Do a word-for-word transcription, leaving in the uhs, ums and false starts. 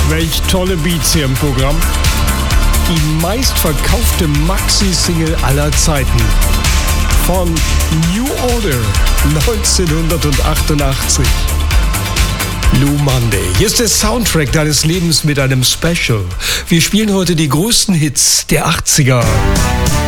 Welch tolle Beats hier im Programm. Die meistverkaufte Maxi-Single aller Zeiten. Von New Order neunzehnhundertachtundachtzig. Blue Monday. Hier ist der Soundtrack deines Lebens mit einem Special. Wir spielen heute die größten Hits der achtziger.